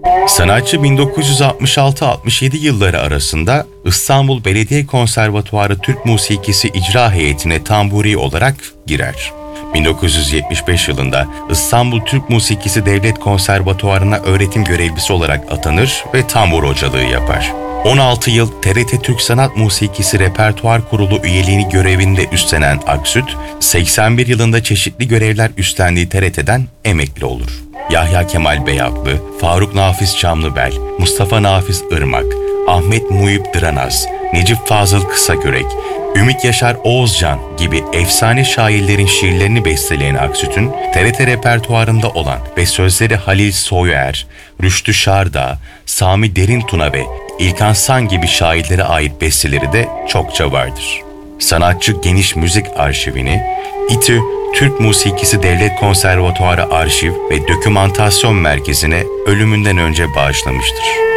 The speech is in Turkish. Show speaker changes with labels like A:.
A: Sanatçı 1966-67 yılları arasında İstanbul Belediye Konservatuarı Türk Musikisi İcra Heyeti'ne tamburi olarak girer. 1975 yılında İstanbul Türk Musikisi Devlet Konservatuarı'na öğretim görevlisi olarak atanır ve tambur hocalığı yapar. 16 yıl TRT Türk Sanat Musikisi Repertuar Kurulu üyeliğini görevinde üstlenen Aksüt, 81 yılında çeşitli görevler üstlendiği TRT'den emekli olur. Yahya Kemal Beyatlı, Faruk Nafiz Çamlıbel, Mustafa Nafiz Irmak, Ahmet Muhip Dıranaz, Necip Fazıl Kısakürek, Ümit Yaşar Oğuzcan gibi efsane şairlerin şiirlerini besteleyen Aksüt'ün TRT repertuarında olan ve sözleri Halil Soyer, Rüştü Şardağ, Sami Derintuna ve İlkan San gibi şairlere ait besteleri de çokça vardır. Sanatçı geniş müzik arşivini İTÜ Türk Musikisi Devlet Konservatuarı Arşiv ve Dokümantasyon Merkezi'ne ölümünden önce bağışlamıştır.